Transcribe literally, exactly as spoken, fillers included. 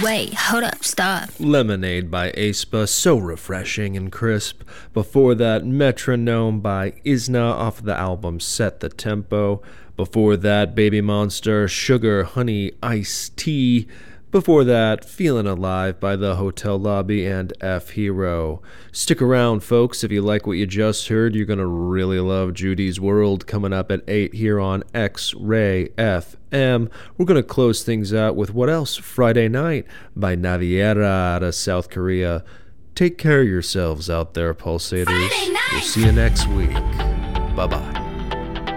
Wait, hold up, stop. Lemonade by aespa, so refreshing and crisp. Before that, Metronome by Isna off the album Set the Tempo. Before that, Baby Monster, Sugar, Honey, Ice Tea. Before that, Feelin' Alive by The Hotel Lobby and F-Hero. Stick around, folks. If you like what you just heard, you're going to really love Judy's World coming up at eight here on X-Ray F M. We're going to close things out with What Else? Friday Night by Naviera out of South Korea. Take care of yourselves out there, Pulsators. We'll see you next week. Bye-bye.